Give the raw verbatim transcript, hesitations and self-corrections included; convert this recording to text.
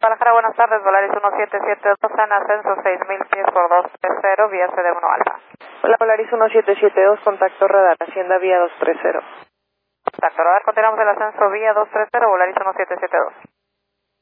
Guadalajara, buenas tardes, Volaris uno siete siete dos en ascenso seis mil pies por dos tres cero, vía C D uno Alfa. Hola, Volaris uno siete siete dos, contacto radar, Hacienda vía dos tres cero. Contacto radar, continuamos el ascenso vía dos tres cero, Volaris uno siete siete dos.